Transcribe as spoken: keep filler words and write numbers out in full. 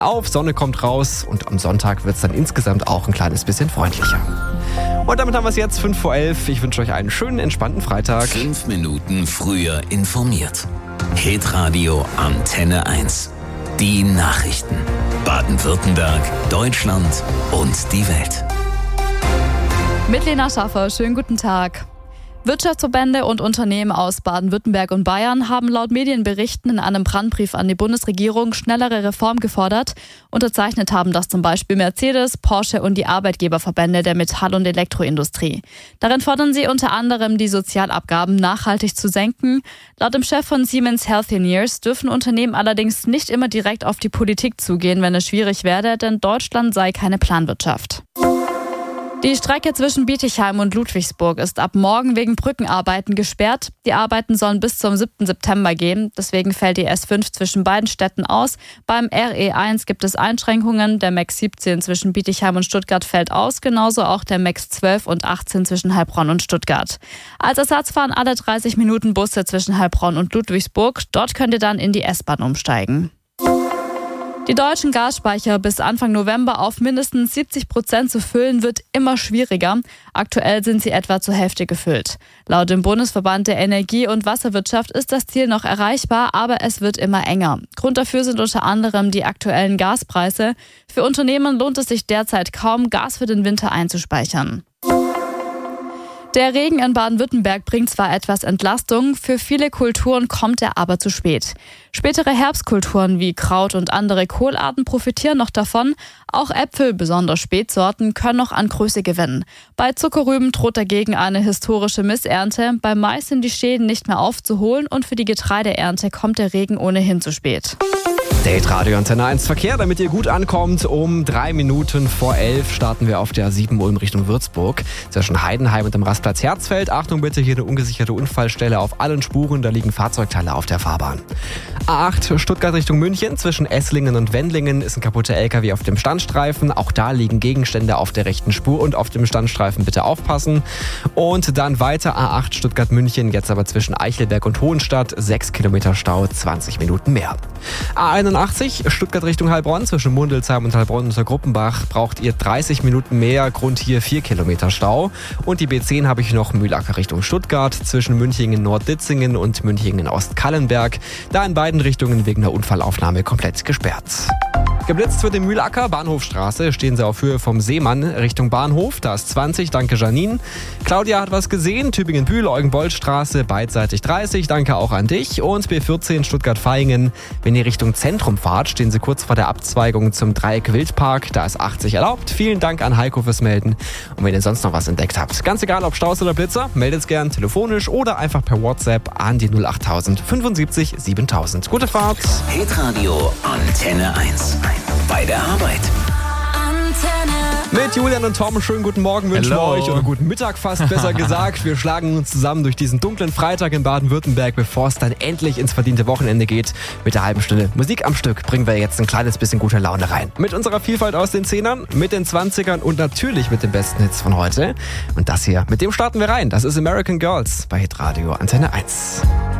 auf, Sonne kommt raus und am Sonntag wird es dann insgesamt auch ein kleines bisschen freundlicher. Und damit haben wir es jetzt, fünf vor elf. Ich wünsche euch einen schönen, entspannten Freitag. Fünf Minuten früher informiert. Hitradio Antenne eins. Die Nachrichten. Baden-Württemberg, Deutschland und die Welt. Mit Lena Schaffer, schönen guten Tag. Wirtschaftsverbände und Unternehmen aus Baden-Württemberg und Bayern haben laut Medienberichten in einem Brandbrief an die Bundesregierung schnellere Reform gefordert. Unterzeichnet haben das zum Beispiel Mercedes, Porsche und die Arbeitgeberverbände der Metall- und Elektroindustrie. Darin fordern sie unter anderem, die Sozialabgaben nachhaltig zu senken. Laut dem Chef von Siemens Healthineers dürfen Unternehmen allerdings nicht immer direkt auf die Politik zugehen, wenn es schwierig werde, denn Deutschland sei keine Planwirtschaft. Die Strecke zwischen Bietigheim und Ludwigsburg ist ab morgen wegen Brückenarbeiten gesperrt. Die Arbeiten sollen bis zum siebten September gehen. Deswegen fällt die S fünf zwischen beiden Städten aus. Beim R E eins gibt es Einschränkungen. Der M A X siebzehn zwischen Bietigheim und Stuttgart fällt aus. Genauso auch der M A X zwölf und achtzehn zwischen Heilbronn und Stuttgart. Als Ersatz fahren alle dreißig Minuten Busse zwischen Heilbronn und Ludwigsburg. Dort könnt ihr dann in die S-Bahn umsteigen. Die deutschen Gasspeicher bis Anfang November auf mindestens siebzig Prozent zu füllen, wird immer schwieriger. Aktuell sind sie etwa zur Hälfte gefüllt. Laut dem Bundesverband der Energie- und Wasserwirtschaft ist das Ziel noch erreichbar, aber es wird immer enger. Grund dafür sind unter anderem die aktuellen Gaspreise. Für Unternehmen lohnt es sich derzeit kaum, Gas für den Winter einzuspeichern. Der Regen in Baden-Württemberg bringt zwar etwas Entlastung, für viele Kulturen kommt er aber zu spät. Spätere Herbstkulturen wie Kraut und andere Kohlarten profitieren noch davon. Auch Äpfel, besonders Spätsorten, können noch an Größe gewinnen. Bei Zuckerrüben droht dagegen eine historische Missernte. Beim Mais sind die Schäden nicht mehr aufzuholen und für die Getreideernte kommt der Regen ohnehin zu spät. Date Radio Antenne eins Verkehr, damit ihr gut ankommt. Um drei Minuten vor elf starten wir auf der A sieben Ulm Richtung Würzburg. Zwischen Heidenheim und dem Rastplatz Herzfeld. Achtung bitte, hier eine ungesicherte Unfallstelle auf allen Spuren. Da liegen Fahrzeugteile auf der Fahrbahn. A acht Stuttgart Richtung München. Zwischen Esslingen und Wendlingen ist ein kaputter L K W auf dem Standstreifen. Auch da liegen Gegenstände auf der rechten Spur und auf dem Standstreifen bitte aufpassen. Und dann weiter A acht Stuttgart München. Jetzt aber zwischen Eichelberg und Hohenstadt. sechs Kilometer Stau, zwanzig Minuten mehr. A einundachtzig Stuttgart Richtung Heilbronn. Zwischen Mundelsheim und Heilbronn unter Gruppenbach braucht ihr dreißig Minuten mehr. Grund hier vier Kilometer Stau. Und die B zehn habe ich noch Mühlacker Richtung Stuttgart. Zwischen Münchingen Nordditzingen und Münchingen Ostkallenberg. Da in beiden Richtungen wegen der Unfallaufnahme komplett gesperrt. Geblitzt wird im Mühlacker, Bahnhofstraße, stehen sie auf Höhe vom Seemann Richtung Bahnhof. Da ist zwanzig, danke Janine. Claudia hat was gesehen, Tübingen-Bühl, Eugen-Boll-Straße, beidseitig dreißig, danke auch an dich. Und B vierzehn Stuttgart-Vaihingen, wenn ihr Richtung Zentrum fahrt, stehen sie kurz vor der Abzweigung zum Dreieck Wildpark. Da ist achtzig erlaubt. Vielen Dank an Heiko fürs Melden. Und wenn ihr sonst noch was entdeckt habt, ganz egal ob Staus oder Blitzer, meldet es gern telefonisch oder einfach per WhatsApp an die null acht null null fünfundsiebzig siebentausend. Gute Fahrt. Hitradio Antenne eins. Bei der Arbeit. Mit Julian und Tom, schönen guten Morgen wünschen wir euch, oder guten Mittag fast besser gesagt. Wir schlagen uns zusammen durch diesen dunklen Freitag in Baden-Württemberg, bevor es dann endlich ins verdiente Wochenende geht. Mit der halben Stunde Musik am Stück bringen wir jetzt ein kleines bisschen gute Laune rein. Mit unserer Vielfalt aus den Zehnern, mit den Zwanzigern und natürlich mit den besten Hits von heute. Und das hier, mit dem starten wir rein. Das ist American Girls bei Hitradio Antenne eins.